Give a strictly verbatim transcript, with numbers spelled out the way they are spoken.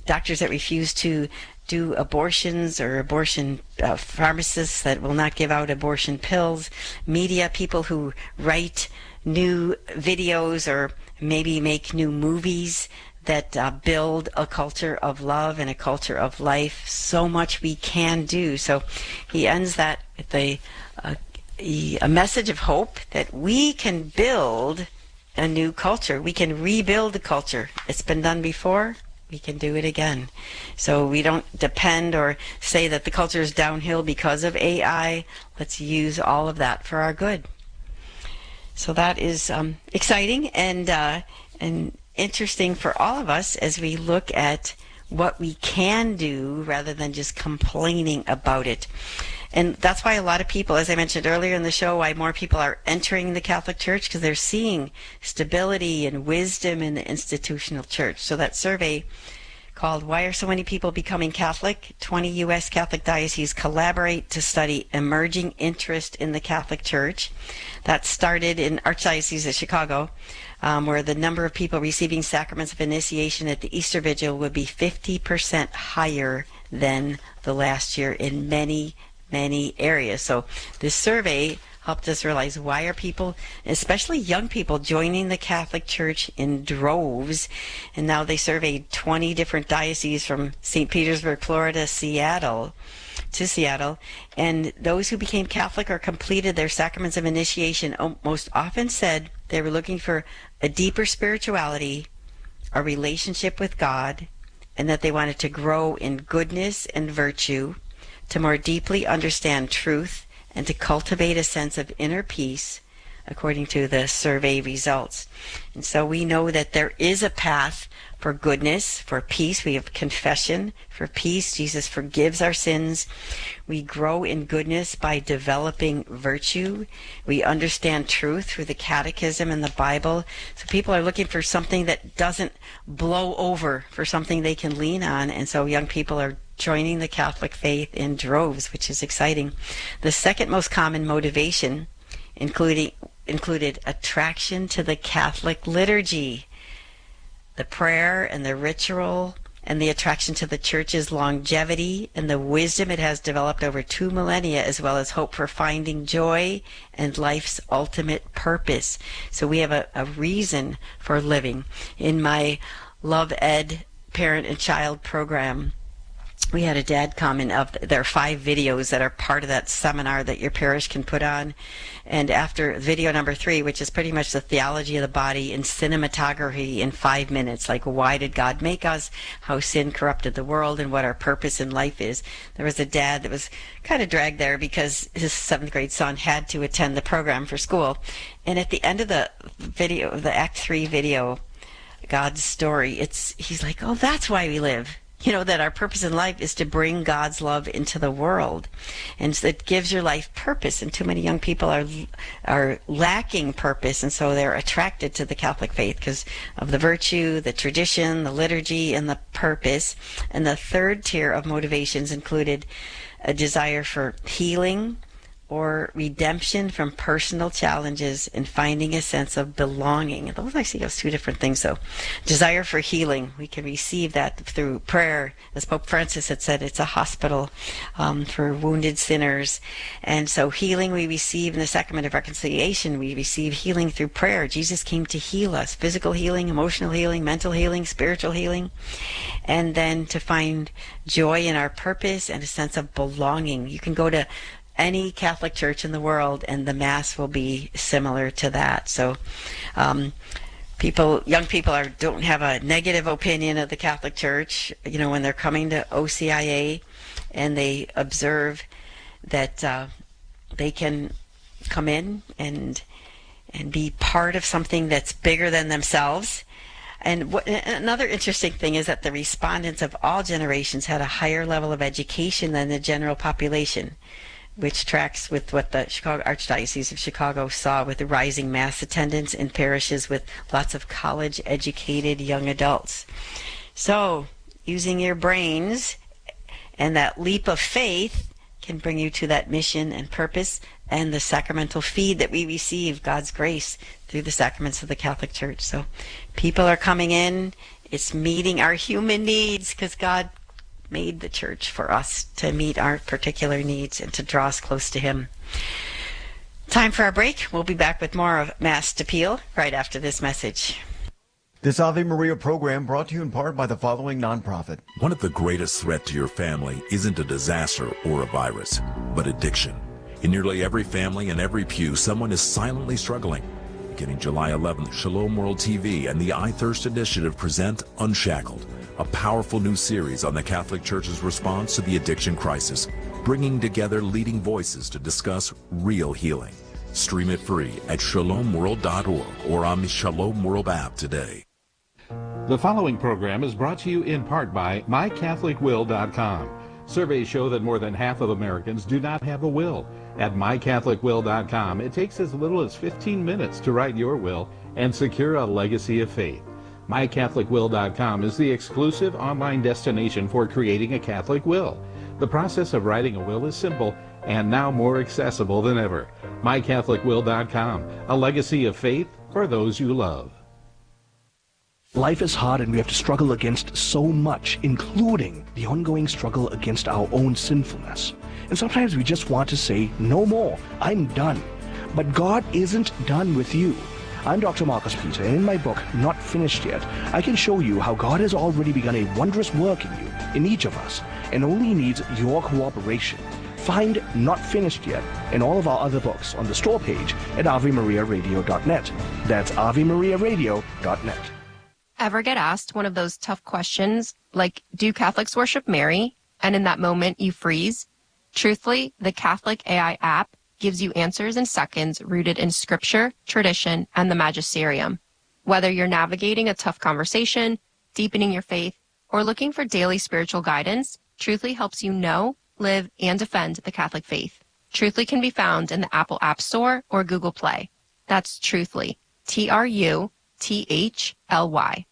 doctors that refuse to do abortions, or abortion uh, pharmacists that will not give out abortion pills, media people who write new videos or maybe make new movies that uh, build a culture of love and a culture of life. So much we can do. So he ends that with a, a, a message of hope that we can build a new culture. We can rebuild the culture. It's been done before. We can do it again. So we don't depend or say that the culture is downhill because of A I. Let's use all of that for our good. So that is um, exciting and uh, and interesting for all of us as we look at what we can do rather than just complaining about it. And that's why a lot of people, as I mentioned earlier in the show, why more people are entering the Catholic Church, because they're seeing stability and wisdom in the institutional church. So that survey called Why Are So Many People Becoming Catholic? twenty U S Catholic Dioceses Collaborate to Study Emerging Interest in the Catholic Church. That started in Archdiocese of Chicago, um, where the number of people receiving sacraments of initiation at the Easter Vigil would be fifty percent higher than the last year in many, many areas. So this survey helped us realize, why are people, especially young people, joining the Catholic Church in droves? And now they surveyed twenty different dioceses from Saint Petersburg, Florida, Seattle, to Seattle. And those who became Catholic or completed their sacraments of initiation most often said they were looking for a deeper spirituality, a relationship with God, and that they wanted to grow in goodness and virtue, to more deeply understand truth, and to cultivate a sense of inner peace, according to the survey results. And so we know that there is a path for goodness, for peace. We have confession for peace. Jesus forgives our sins. We grow in goodness by developing virtue. We understand truth through the catechism and the Bible. So people are looking for something that doesn't blow over, for something they can lean on. And so young people are joining the Catholic faith in droves, which is exciting. The second most common motivation including included attraction to the Catholic liturgy, the prayer and the ritual, and the attraction to the Church's longevity and the wisdom it has developed over two millennia, as well as hope for finding joy and life's ultimate purpose. So we have a, a reason for living. In my Love Ed parent and child program, we had a dad comment of, there are five videos that are part of that seminar that your parish can put on. And after video number three, which is pretty much the theology of the body in cinematography in five minutes, like why did God make us, how sin corrupted the world, and what our purpose in life is, there was a dad that was kind of dragged there because his seventh grade son had to attend the program for school. And at the end of the video, the Act three video, God's story, it's he's like, oh, that's why we live. You know, that our purpose in life is to bring God's love into the world. And so it gives your life purpose. And too many young people are are lacking purpose. And so they're attracted to the Catholic faith because of the virtue, the tradition, the liturgy, and the purpose. And the third tier of motivations included a desire for healing or redemption from personal challenges and finding a sense of belonging. Those I see as two different things, though. Desire for healing, we can receive that through prayer. As Pope Francis had said, it's a hospital um, for wounded sinners. And so healing we receive in the sacrament of reconciliation. We receive healing through prayer. Jesus came to heal us. Physical healing, emotional healing, mental healing, spiritual healing. And then to find joy in our purpose and a sense of belonging. You can go to any Catholic church in the world and the Mass will be similar to that. So um, people, young people are don't have a negative opinion of the Catholic Church, you know, when they're coming to O C I A and they observe that uh, they can come in and and be part of something that's bigger than themselves. And what, another interesting thing is that the respondents of all generations had a higher level of education than the general population, which tracks with what the Chicago Archdiocese of Chicago saw with the rising Mass attendance in parishes with lots of college-educated young adults. So, using your brains and that leap of faith can bring you to that mission and purpose and the sacramental feed that we receive, God's grace, through the sacraments of the Catholic Church. So, people are coming in It's meeting our human needs, because God made the church for us to meet our particular needs and to draw us close to Him. Time for our break. We'll be back with more of Mass Appeal right after this message. This Ave Maria program brought to you in part by the following nonprofit. One of the greatest threats to your family isn't a disaster or a virus, but addiction. In nearly every family and every pew, someone is silently struggling. Beginning July eleventh, Shalom World T V and the I Thirst Initiative present Unshackled, a powerful new series on the Catholic Church's response to the addiction crisis, bringing together leading voices to discuss real healing. Stream it free at shalom world dot org or on the Shalom World app today. The following program is brought to you in part by my catholic will dot com. Surveys show that more than half of Americans do not have a will. At my catholic will dot com, it takes as little as fifteen minutes to write your will and secure a legacy of faith. my catholic will dot com is the exclusive online destination for creating a Catholic will. The process of writing a will is simple and now more accessible than ever. my catholic will dot com, a legacy of faith for those you love. Life is hard and we have to struggle against so much, including the ongoing struggle against our own sinfulness. And sometimes we just want to say, no more, I'm done. But God isn't done with you. I'm Doctor Marcus Peter, and in my book, Not Finished Yet, I can show you how God has already begun a wondrous work in you, in each of us, and only needs your cooperation. Find Not Finished Yet and all of our other books on the store page at ave maria radio dot net. That's ave maria radio dot net. Ever get asked one of those tough questions, like, do Catholics worship Mary? And in that moment, you freeze? Truthfully, the Catholic A I app gives you answers in seconds rooted in scripture, tradition, and the magisterium. Whether you're navigating a tough conversation, deepening your faith, or looking for daily spiritual guidance, Truthfully helps you know, live, and defend the Catholic faith. Truthfully can be found in the Apple App Store or Google Play. That's Truthfully, T R U T H L Y.